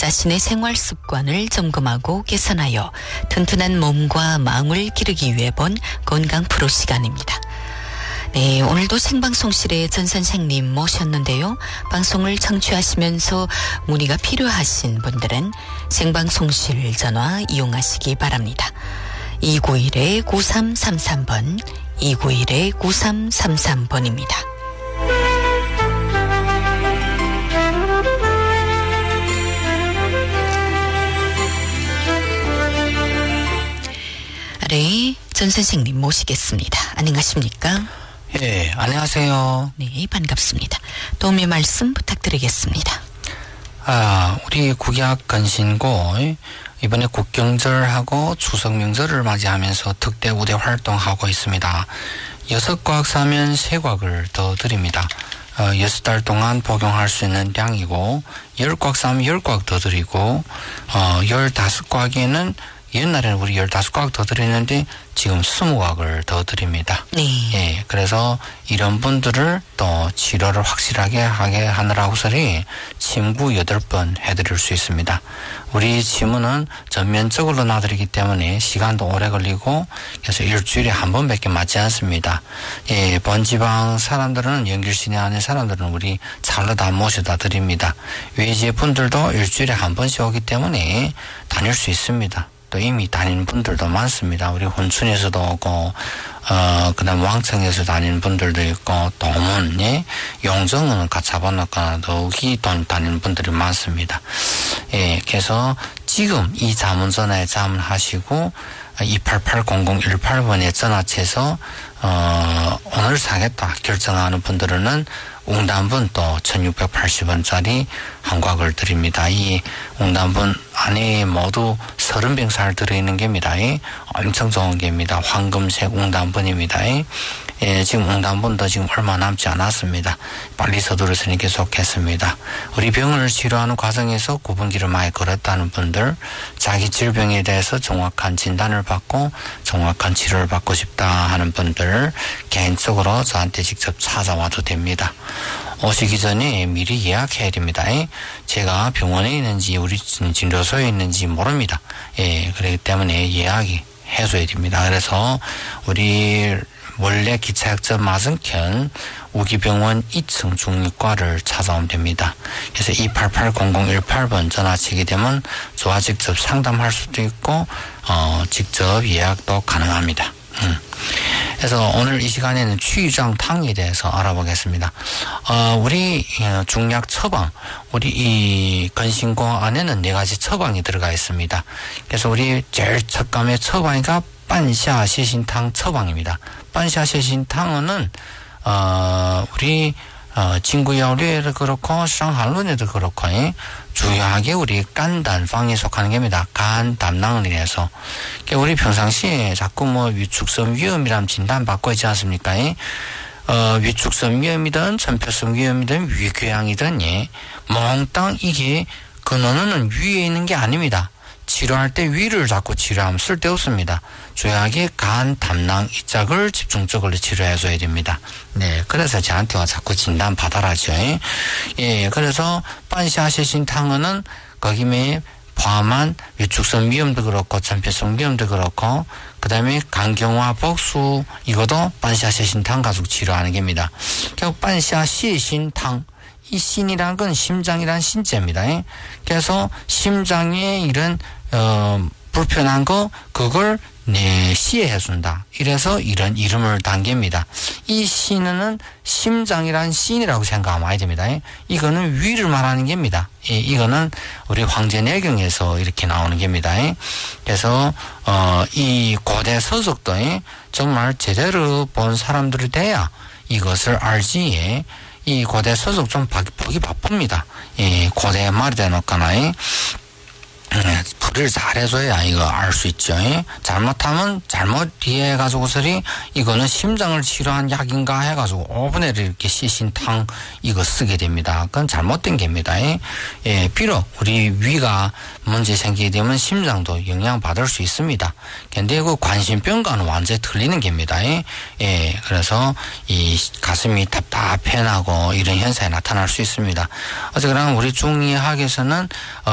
자신의 생활 습관을 점검하고 개선하여 튼튼한 몸과 마음을 기르기 위해 본 건강 프로 시간입니다. 네, 오늘도 생방송실에 전 선생님 모셨는데요. 방송을 청취하시면서 문의가 필요하신 분들은 생방송실 전화 이용하시기 바랍니다. 291-9333번, 291-9333번입니다. 네, 전 선생님 모시겠습니다. 안녕하십니까? 예, 안녕하세요. 네, 반갑습니다. 도움의 말씀 부탁드리겠습니다. 우리 국약 건신고 이번에 국경절하고 추석 명절을 맞이하면서 특대 우대 활동하고 있습니다. 6곽 사면 3곽을 더 드립니다. 6달 동안 복용할 수 있는 양이고 10곽 사면 10곽 더 드리고 15곽에는 옛날에는 우리 15곽 더 드렸는데 지금 20곽을 더 드립니다. 네. 예, 그래서 이런 분들을 또 치료를 확실하게 하게 하느라고서리 침구 8번 해드릴 수 있습니다. 우리 침은 전면적으로 놔드리기 때문에 시간도 오래 걸리고 그래서 일주일에 한 번밖에 맞지 않습니다. 예, 번지방 사람들은 연결신에 아는 사람들은 우리 차로 다 모셔다 드립니다. 외지의 분들도 일주일에 한 번씩 오기 때문에 다닐 수 있습니다. 또 이미 다니는 분들도 많습니다. 우리 혼춘에서도 오고, 그다음 왕청에서 다니는 분들도 있고, 동문, 예, 용정은 가차번호가 더욱이 다니는 분들이 많습니다. 예, 그래서 지금 이 자문전화에 자문하시고, 2880018번에 전화해서, 오늘 사겠다 결정하는 분들은 웅단분 또 1680원짜리 한 곽을 드립니다. 이 웅단분 안에 모두 30병 살 들어있는 겁니다. 엄청 좋은 겁니다. 황금색 웅단분입니다. 예, 지금 웅단분도 지금 얼마 남지 않았습니다. 빨리 서두르시니 계속했습니다. 우리 병을 치료하는 과정에서 구분기를 많이 걸었다는 분들, 자기 질병에 대해서 정확한 진단을 받고 정확한 치료를 받고 싶다 하는 분들 개인적으로 저한테 직접 찾아와도 됩니다. 오시기 전에 미리 예약해야 됩니다. 제가 병원에 있는지 우리 진료소에 있는지 모릅니다. 예, 그렇기 때문에 예약이 해줘야 됩니다. 그래서 우리 원래 기차역전 맞은편 우기병원 2층 중립과를 찾아오면 됩니다. 그래서 2880018번 전화치게 되면 저와 직접 상담할 수도 있고 직접 예약도 가능합니다. 그래서 오늘 이 시간에는 취장탕에 대해서 알아보겠습니다. 우리 중약 처방, 우리 이 건신고 안에는 4가지 처방이 들어가 있습니다. 그래서 우리 제일 첫 감의 처방이가 반샤시신탕 처방입니다. 반샤시신탕은 우리 진구열에도 그렇고 상한론에도 그렇고 주요하게 우리 간단방에 속하는 겁니다. 간 담낭을 인해서 우리 평상시에 자꾸 뭐 위축성 위염이라는 진단 받고 있지 않습니까? 위축성 위염이든 전폐성 위염이든 위궤양이든 몽땅 이게 근원은 위에 있는 게 아닙니다. 치료할 때 위를 자꾸 치료하면 쓸데없습니다. 주요하게 간, 담낭, 이 짝을 집중적으로 치료해줘야 됩니다. 네, 그래서 저한테 와 자꾸 진단 받아라죠. 예, 그래서 반샤시신탕은 거기에 포함한 위축성 위염도 그렇고 전폐성 위염도 그렇고 그 다음에 간경화 복수 이것도 반샤시신탕 가지고 치료하는 겁니다. 결국 반샤시신탕 이 신이라는 건 심장이란 신자입니다. 그래서 심장에 이런 불편한 거 그걸 시해준다. 이래서 이런 이름을 단 겁니다. 이 신은 심장이란 신이라고 생각하면 안 됩니다. 이거는 위를 말하는 겁니다. 이거는 우리 황제내경에서 이렇게 나오는 겁니다. 그래서 이 고대 서적도 정말 제대로 본 사람들이 돼야 이것을 알지. 이 고대 서적 좀 보기 바쁩니다. 고대 말이 되놓거나 풀이를 잘 해줘야 이거 알 수 있죠. 잘못하면 잘못 이해해가지고서리 이거는 심장을 치료한 약인가 해가지고 5분의 1 이렇게 시신탕 이거 쓰게 됩니다. 그건 잘못된 겁니다. 비록 우리 위가 문제 생기게 되면 심장도 영향받을 수 있습니다. 근데 그 관심병과는 완전히 틀리는 겁니다. 그래서 이 가슴이 답답해 나고 이런 현상이 나타날 수 있습니다. 어쨌거나 우리 중의학에서는